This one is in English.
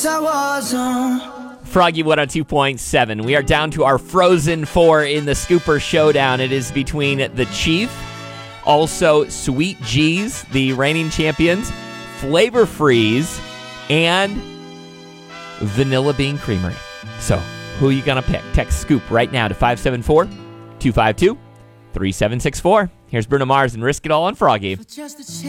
Froggy 102.7. We are down to our Frozen 4 in the Scooper Showdown. It is between the Chief, also Sweet G's, the reigning champions, Flavor Freeze, and Vanilla Bean Creamery. So, who are you going to pick? Text Scoop right now to 574-252-3764. Here's Bruno Mars and Risk It All on Froggy.